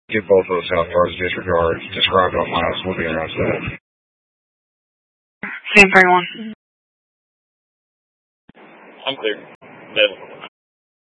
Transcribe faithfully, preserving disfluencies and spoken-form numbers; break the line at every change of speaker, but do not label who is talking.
Get both of those out as far as disregard. Describe what Miles will be around that.
Same for everyone.
I'm clear. Available.